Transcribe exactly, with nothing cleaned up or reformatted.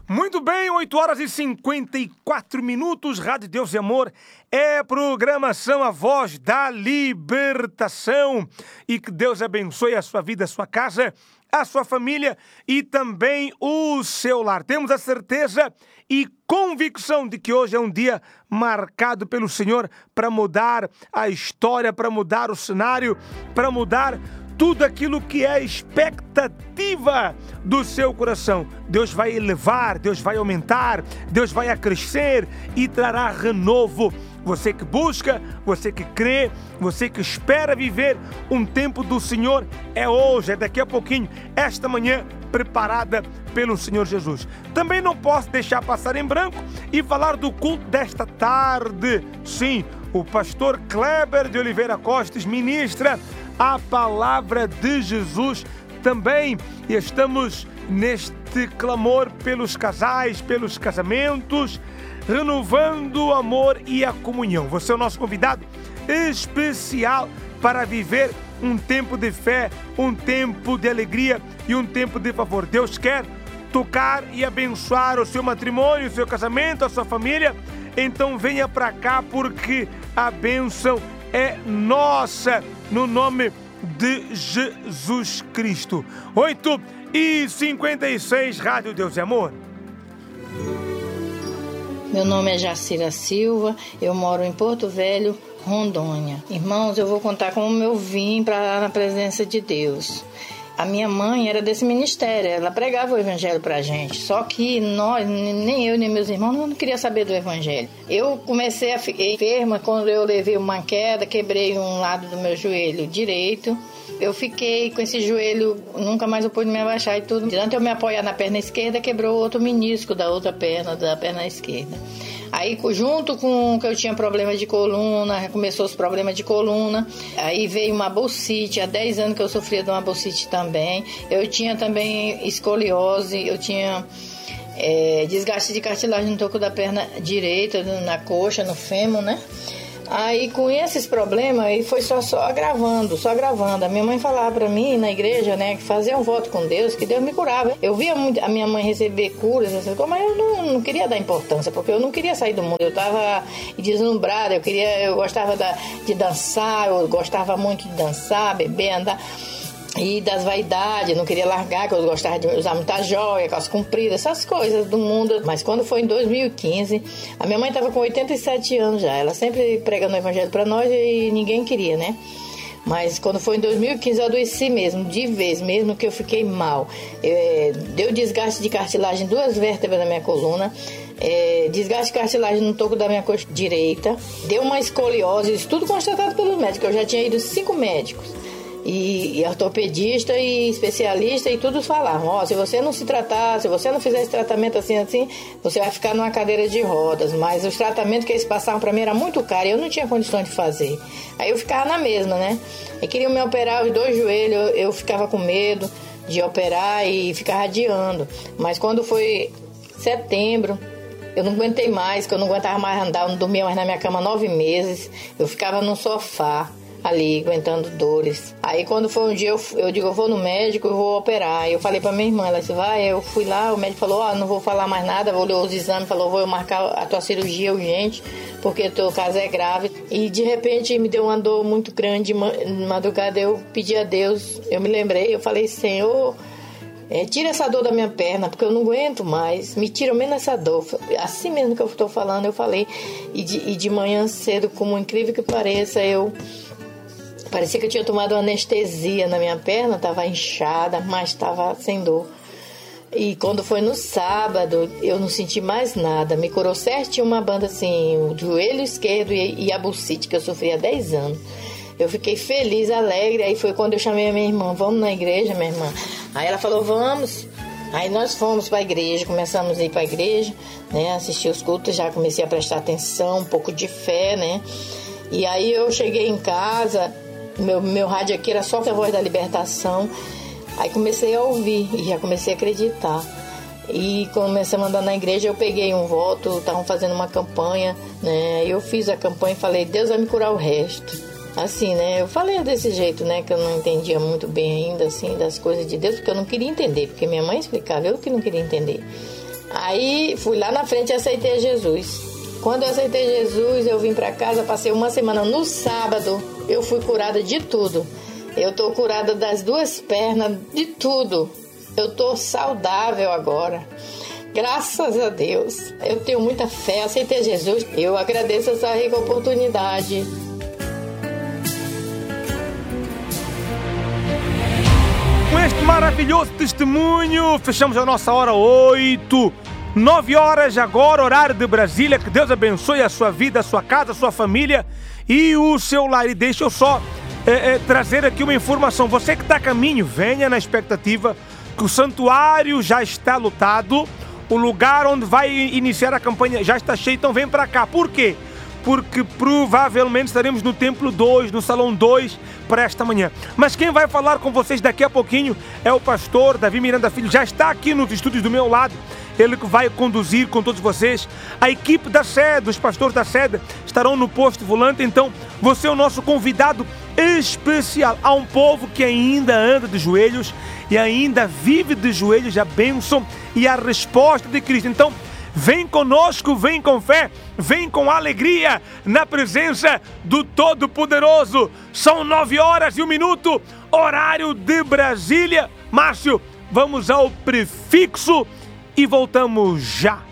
Muito bem, oito horas e cinquenta e quatro minutos, Rádio Deus e Amor é programação A Voz da Libertação. E que Deus abençoe a sua vida, a sua casa, a sua família e também o seu lar. Temos a certeza e convicção de que hoje é um dia marcado pelo Senhor para mudar a história, para mudar o cenário, para mudar tudo aquilo que é expectativa do seu coração. Deus vai elevar, Deus vai aumentar, Deus vai acrescer e trará renovo. Você que busca, você que crê, você que espera viver um tempo do Senhor, é hoje, é daqui a pouquinho, esta manhã, preparada pelo Senhor Jesus. Também não posso deixar passar em branco e falar do culto desta tarde. Sim, o pastor Kleber de Oliveira Costes ministra a palavra de Jesus também. E estamos neste clamor pelos casais, pelos casamentos, renovando o amor e a comunhão. Você é o nosso convidado especial para viver um tempo de fé, um tempo de alegria e um tempo de favor. Deus quer tocar e abençoar o seu matrimônio, o seu casamento, a sua família. Então venha para cá, porque a bênção é nossa, no nome de Jesus Cristo. oito e cinquenta e seis, Rádio Deus e Amor. Meu nome é Jacira Silva, eu moro em Porto Velho, Rondônia. Irmãos, eu vou contar como eu vim para a presença de Deus. A minha mãe era desse ministério, ela pregava o evangelho pra gente, só que nós, nem eu nem meus irmãos, não queria saber do evangelho. Eu comecei a ficar enferma quando eu levei uma queda, quebrei um lado do meu joelho direito. Eu fiquei com esse joelho, nunca mais eu pude me abaixar e tudo. Durante eu me apoiar na perna esquerda, quebrou outro menisco da outra perna, da perna esquerda. Aí, junto com que eu tinha problema de coluna, começou os problemas de coluna. Aí veio uma bursite, há dez anos que eu sofria de uma bursite também. Eu tinha também escoliose, eu tinha é, desgaste de cartilagem no toco da perna direita, na coxa, no fêmur, né? Aí, com esses problemas, aí foi só, só agravando, só agravando. A minha mãe falava pra mim, na igreja, né, que fazer um voto com Deus, que Deus me curava. Eu via muito a minha mãe receber curas, essas coisas, mas eu não, não queria dar importância, porque eu não queria sair do mundo. Eu tava deslumbrada, eu, queria, eu gostava da, de dançar, eu gostava muito de dançar, beber, andar. E das vaidades, eu não queria largar, que eu gostava de usar muita joia, calça comprida, essas coisas do mundo. Mas quando foi em dois mil e quinze, a minha mãe estava com oitenta e sete anos já. Ela sempre pregando o evangelho para nós e ninguém queria, né? Mas quando foi em dois mil e quinze eu adoeci mesmo, de vez, mesmo que eu fiquei mal. É, deu desgaste de cartilagem em duas vértebras da minha coluna. É, desgaste de cartilagem no toco da minha coxa direita. Deu uma escoliose, isso tudo constatado pelos médicos. Eu já tinha ido cinco médicos. E, e ortopedista e especialista, e todos falavam, ó, oh, se você não se tratar, se você não fizer esse tratamento assim, assim, você vai ficar numa cadeira de rodas. Mas os tratamentos que eles passavam pra mim era muito caro e eu não tinha condições de fazer. Aí eu ficava na mesma, né? E queriam me operar os dois joelhos, eu, eu ficava com medo de operar e ficava adiando. Mas quando foi setembro, eu não aguentei mais, que eu não aguentava mais andar, eu não dormia mais na minha cama nove meses, eu ficava no sofá ali, aguentando dores. Aí quando foi um dia, eu, eu digo, eu vou no médico, eu vou operar. Eu falei pra minha irmã, ela disse, vai, eu fui lá, o médico falou, ó, oh, não vou falar mais nada, olhou os exames, falou, vou marcar a tua cirurgia urgente, porque o teu caso é grave. E de repente me deu uma dor muito grande, de madrugada eu pedi a Deus, eu me lembrei, eu falei, Senhor, é, tira essa dor da minha perna, porque eu não aguento mais, me tira menos essa dor. Assim mesmo que eu estou falando, eu falei. E de, e de manhã cedo, como incrível que pareça, eu parecia que eu tinha tomado uma anestesia na minha perna, estava inchada, mas estava sem dor. E quando foi no sábado, eu não senti mais nada. Me curou certinho uma banda assim, o joelho esquerdo e, e a bursite, que eu sofri há dez anos. Eu fiquei feliz, alegre. Aí foi quando eu chamei a minha irmã, vamos na igreja, minha irmã? Aí ela falou, vamos. Aí nós fomos para a igreja, começamos a ir para a igreja, né? Assistir os cultos, já comecei a prestar atenção, um pouco de fé, né? E aí eu cheguei em casa, meu, meu rádio aqui era só a Voz da Libertação. Aí comecei a ouvir e já comecei a acreditar. E começamos a andar na igreja, eu peguei um voto, estavam fazendo uma campanha, né? Eu fiz a campanha e falei, Deus vai me curar o resto. Assim, né? Eu falei desse jeito, né? Que eu não entendia muito bem ainda, assim, das coisas de Deus, porque eu não queria entender, porque minha mãe explicava, eu que não queria entender. Aí fui lá na frente e aceitei Jesus. Quando eu aceitei Jesus, eu vim para casa, passei uma semana. No sábado, eu fui curada de tudo. Eu tô curada das duas pernas, de tudo. Eu tô saudável agora. Graças a Deus. Eu tenho muita fé, aceitei Jesus. Eu agradeço essa rica oportunidade. Com este maravilhoso testemunho, fechamos a nossa hora oito. Nove horas agora, horário de Brasília. Que Deus abençoe a sua vida, a sua casa, a sua família e o seu lar. E deixa eu só é, é, trazer aqui uma informação. Você que está a caminho, venha na expectativa que o santuário já está lotado. O lugar onde vai iniciar a campanha já está cheio, então vem para cá. Por quê? Porque provavelmente estaremos no Templo dois, no Salão dois, para esta manhã. Mas quem vai falar com vocês daqui a pouquinho é o pastor Davi Miranda Filho. Já está aqui nos estúdios do meu lado. Ele que vai conduzir com todos vocês. A equipe da sede, os pastores da sede estarão no posto volante. Então, você é o nosso convidado especial. Há um povo que ainda anda de joelhos e ainda vive de joelhos a bênção e a resposta de Cristo. Então, vem conosco, vem com fé, vem com alegria na presença do Todo-Poderoso. São nove horas e um minuto, horário de Brasília. Márcio, vamos ao prefixo e voltamos já.